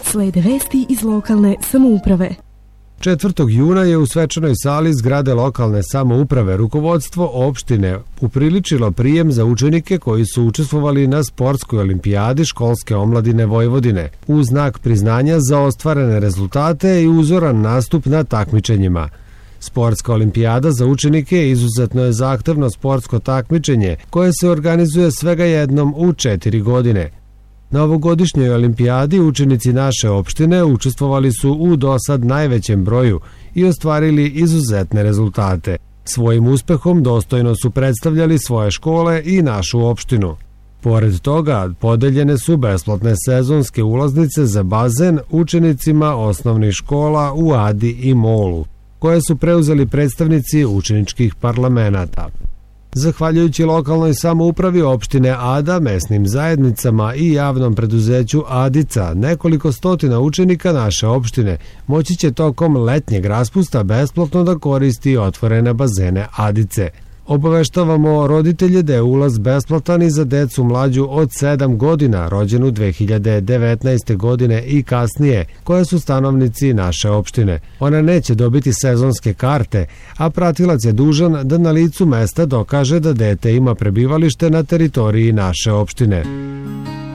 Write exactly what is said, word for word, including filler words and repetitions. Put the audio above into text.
Slede vesti iz lokalne samouprave. četvrtog juna je u svečanoj sali zgrade lokalne samouprave rukovodstvo opštine upriličilo prijem za učenike koji su učestvovali na sportskoj olimpijadi školske omladine Vojvodine u znak priznanja za ostvarene rezultate i uzoran nastup na takmičenjima. Sportska olimpijada za učenike izuzetno je zahtevno sportsko takmičenje koje se organizuje svega jednom u četiri godine. Na ovogodišnjoj olimpijadi učenici naše opštine učestvovali su u dosad najvećem broju i ostvarili izuzetne rezultate. Svojim uspehom dostojno su predstavljali svoje škole i našu opštinu. Pored toga, podeljene su besplatne sezonske ulaznice za bazen učenicima osnovnih škola u Adi i Molu, koje su preuzeli predstavnici učeničkih parlamenata. Zahvaljujući lokalnoj samoupravi opštine Ada, mesnim zajednicama i javnom preduzeću Adica, nekoliko stotina učenika naše opštine moći će tokom letnjeg raspusta besplatno da koristi otvorene bazene Adice. Obaveštavamo roditelje da je ulaz besplatan i za decu mlađu od sedam godina, rođenu dve hiljade devetnaeste. godine i kasnije, koje su stanovnici naše opštine. Ona neće dobiti sezonske karte, a pratilac je dužan da na licu mesta dokaže da dete ima prebivalište na teritoriji naše opštine.